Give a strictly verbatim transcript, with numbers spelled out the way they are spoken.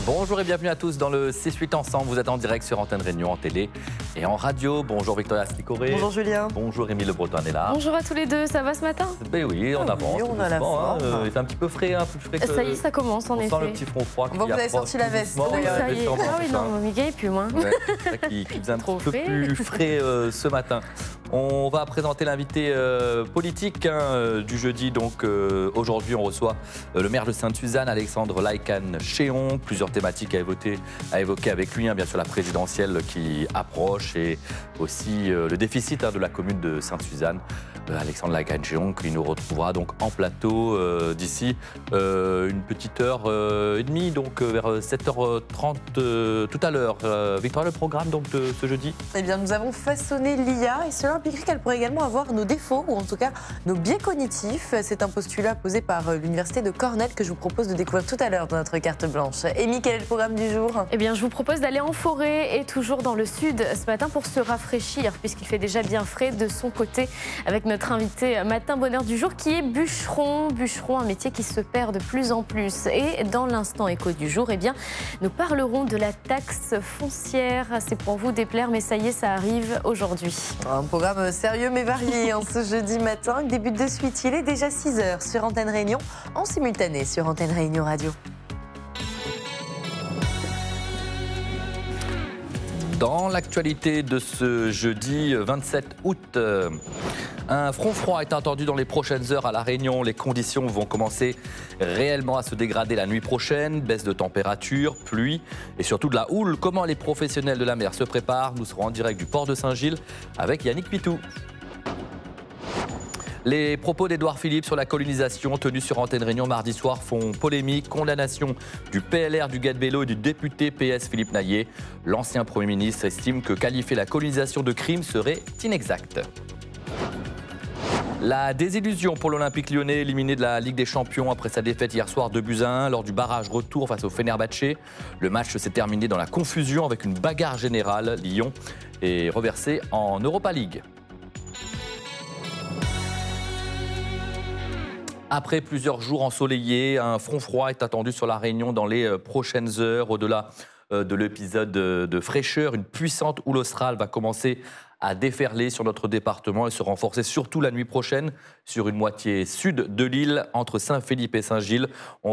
Bonjour et bienvenue à tous dans le six huit Ensemble. Vous êtes en direct sur Antenne Réunion, en télé et en radio. Bonjour Victoria Slicoré. Bonjour Julien. Bonjour Émile Le Breton est là. Bonjour à tous les deux, ça va ce matin? Ben oui, on Ah avance. oui, on tout a la doucement, hein. forme. Euh, Il fait un petit peu frais, hein, plus frais que... Ça y est, ça commence en on effet. sent le petit front froid qui Bon, vous avez approche sorti la tout veste, doucement. Oui, d'ailleurs, ça y est. sûrement, Ah oui, c'est ça. non, Miguel et puis moi. Ouais, c'est ça qui, qui faisait un Trop petit peu frais. plus frais euh, ce matin. On va présenter l'invité euh, politique hein, euh, du jeudi. Donc euh, aujourd'hui, on reçoit euh, le maire de Sainte-Suzanne, Alexandre Laïcan-Chéon. Plusieurs thématiques à évoquer, à évoquer avec lui, hein, bien sûr la présidentielle qui approche et aussi euh, le déficit hein, de la commune de Sainte-Suzanne. Euh, Alexandre Laïcan-Chéon qui nous retrouvera donc en plateau euh, d'ici euh, une petite heure euh, et demie, donc euh, vers sept heures trente euh, tout à l'heure. Euh, Victoire, le programme donc de ce jeudi? Eh bien, nous avons façonné l'I A et cela impliquerait qu'elle pourrait également avoir nos défauts ou en tout cas nos biais cognitifs. C'est un postulat posé par l'université de Cornell que je vous propose de découvrir tout à l'heure dans notre carte blanche. Amy, quel est le programme du jour? Eh bien, je vous propose d'aller en forêt et toujours dans le sud ce matin pour se rafraîchir puisqu'il fait déjà bien frais de son côté avec notre invité matin bonheur du jour qui est bûcheron. Bûcheron, un métier qui se perd de plus en plus. Et dans l'instant écho du jour, eh bien, nous parlerons de la taxe foncière. C'est pour vous déplaire, mais ça y est, ça arrive aujourd'hui. Un programme sérieux mais varié en ce jeudi matin. Il débute de suite, il est déjà six heures sur Antenne Réunion, en simultané sur Antenne Réunion Radio. Dans l'actualité de ce jeudi vingt-sept août, euh, un front froid est attendu dans les prochaines heures à La Réunion. Les conditions vont commencer réellement à se dégrader la nuit prochaine. Baisse de température, pluie et surtout de la houle. Comment les professionnels de la mer se préparent? Nous serons en direct du port de Saint-Gilles avec Yannick Pitou. Les propos d'Édouard Philippe sur la colonisation tenus sur Antenne Réunion mardi soir font polémique. Condamnation du P L R du Gad-Bello et du député P S Philippe Naillet. L'ancien Premier ministre estime que qualifier la colonisation de crime serait inexact. La désillusion pour l'Olympique lyonnais, éliminé de la Ligue des Champions après sa défaite hier soir deux buts à un lors du barrage retour face au Fenerbahçe. Le match s'est terminé dans la confusion avec une bagarre générale. Lyon est reversé en Europa League. Après plusieurs jours ensoleillés, un front froid est attendu sur la Réunion dans les prochaines heures. Au-delà de l'épisode de fraîcheur, une puissante houle australe va commencer à déferler sur notre département et se renforcer surtout la nuit prochaine sur une moitié sud de l'île, entre Saint-Philippe et Saint-Gilles.